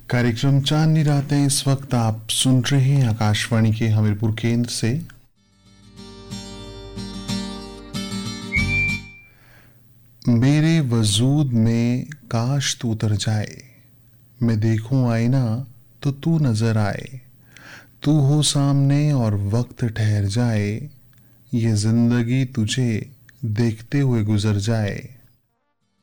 कार्यक्रम चांदनी रातें इस वक्त आप सुन रहे हैं आकाशवाणी के हमीरपुर केंद्र से। मेरे वजूद में काश तू उतर जाए, मैं देखूं आईना तो तू नजर आए, तू हो सामने और वक्त ठहर जाए, ये जिंदगी तुझे देखते हुए गुजर जाए।